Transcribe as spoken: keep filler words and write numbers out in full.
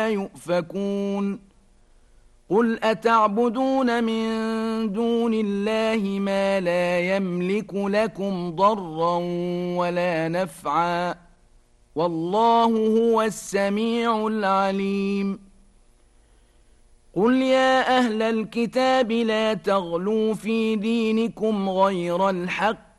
يؤفكون قل أتعبدون من دون الله ما لا يملك لكم ضرا ولا نفعا والله هو السميع العليم قل يا أهل الكتاب لا تغلوا في دينكم غير الحق